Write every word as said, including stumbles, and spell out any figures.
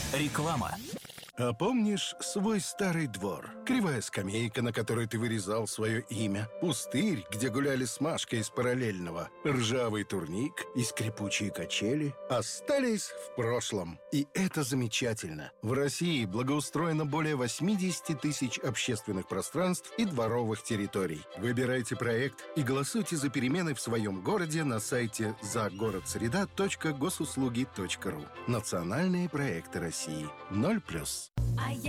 Реклама. А помнишь свой старый двор? Кривая скамейка, на которой ты вырезал свое имя, пустырь, где гуляли с Машкой из параллельного, ржавый турник и скрипучие качели остались в прошлом. И это замечательно. В России благоустроено более восемьдесят тысяч общественных пространств и дворовых территорий. Выбирайте проект и голосуйте за перемены в своем городе на сайте загородсреда точка госуслуги точка ру. Национальные проекты России. ноль плюс. А я